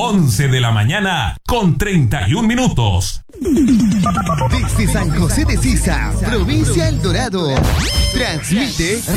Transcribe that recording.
11 de la mañana con 31 minutos. Desde San José de Sisa, provincia El Dorado, transmite